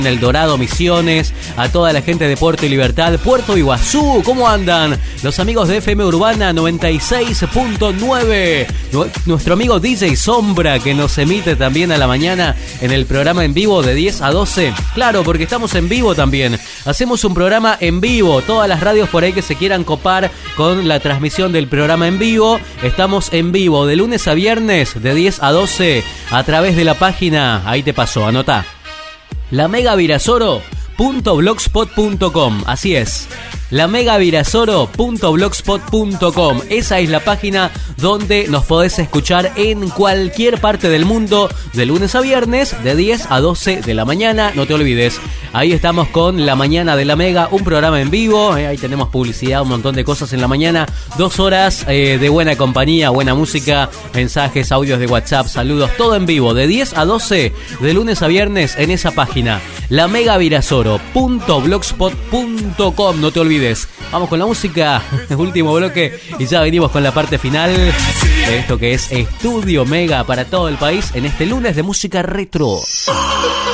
El Dorado, Misiones, a toda la gente de Puerto y Libertad, Puerto Iguazú, ¿cómo andan? Los amigos de FM Urbana 96.9, nuestro amigo DJ Sombra, que nos emite también a la mañana en el programa en vivo de 10 a 12. Claro, porque estamos en vivo también. Hacemos un programa en vivo. Todas las radios por ahí que se quieran copar con la transmisión del programa en vivo, estamos en vivo de lunes a viernes de 10 a 12 a través de la página, ahí te pasó, anotá, lamegavirasoro.blogspot.com. Así es, lamegavirasoro.blogspot.com. Esa es la página donde nos podés escuchar en cualquier parte del mundo de lunes a viernes de 10 a 12 de la mañana. No te olvides, ahí estamos con La Mañana de la Mega, un programa en vivo. Ahí tenemos publicidad, un montón de cosas en la mañana. 2 horas de buena compañía, buena música, mensajes, audios de WhatsApp, saludos, todo en vivo de 10 a 12 de lunes a viernes en esa página, lamegavirasoro.blogspot.com. No te olvides. Vamos con la música, último bloque, y ya venimos con la parte final de esto que es Estudio Mega para todo el país en este lunes de música retro.